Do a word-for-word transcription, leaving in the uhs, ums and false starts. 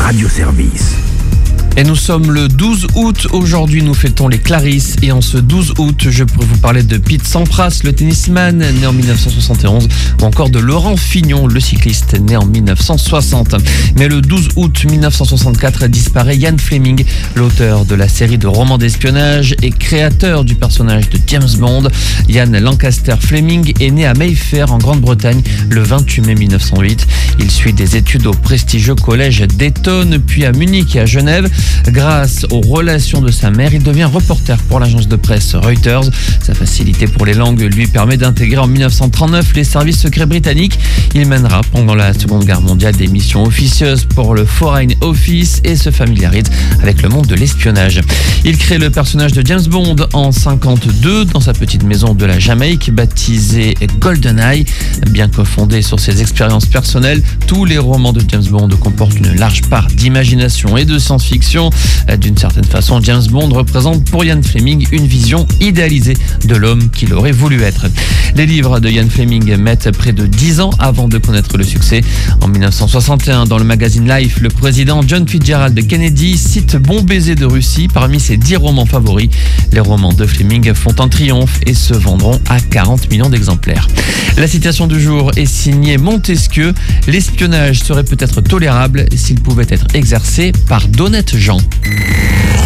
Radio-Service. Et nous sommes le douze août, aujourd'hui nous fêtons les Clarisses et en ce douze août je pourrais vous parler de Pete Sampras, le tennisman né en dix-neuf cent soixante et onze ou encore de Laurent Fignon, le cycliste né en dix-neuf cent soixante. Mais le douze août mille neuf cent soixante-quatre disparaît Ian Fleming, l'auteur de la série de romans d'espionnage et créateur du personnage de James Bond. Ian Lancaster Fleming est né à Mayfair en Grande-Bretagne le vingt-huit mai mille neuf cent huit. Il suit des études au prestigieux collège d'Eton puis à Munich et à Genève. Grâce aux relations de sa mère, il devient reporter pour l'agence de presse Reuters. Sa facilité pour les langues lui permet d'intégrer en mille neuf cent trente-neuf les services secrets britanniques. Il mènera pendant la Seconde Guerre mondiale des missions officieuses pour le Foreign Office et se familiarise avec le monde de l'espionnage. Il crée le personnage de James Bond en cinquante-deux dans sa petite maison de la Jamaïque baptisée GoldenEye. Bien que fondée sur ses expériences personnelles, tous les romans de James Bond comportent une large part d'imagination et de science-fiction. D'une certaine façon, James Bond représente pour Ian Fleming une vision idéalisée de l'homme qu'il aurait voulu être. Les livres de Ian Fleming mettent près de dix ans avant de connaître le succès. En mille neuf cent soixante et un, dans le magazine Life, le président John Fitzgerald Kennedy cite Bon baiser de Russie parmi ses dix romans favoris. Les romans de Fleming font un triomphe et se vendront à quarante millions d'exemplaires. La citation du jour est signée Montesquieu. L'espionnage serait peut-être tolérable s'il pouvait être exercé par d'honnêtes gens.